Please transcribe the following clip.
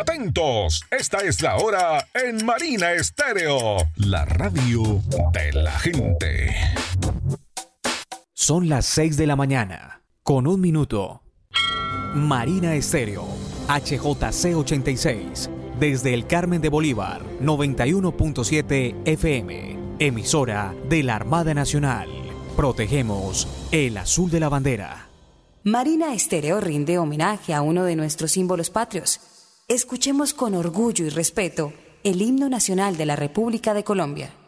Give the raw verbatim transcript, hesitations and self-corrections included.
Atentos, esta es la hora en Marina Estéreo, la radio de la gente. Son las seis de la mañana, con un minuto. Marina Estéreo, H J C ochenta y seis, desde el Carmen de Bolívar, noventa y uno punto siete F M, emisora de la Armada Nacional. Protegemos el azul de la bandera. Marina Estéreo rinde homenaje a uno de nuestros símbolos patrios. Escuchemos con orgullo y respeto el himno nacional de la República de Colombia.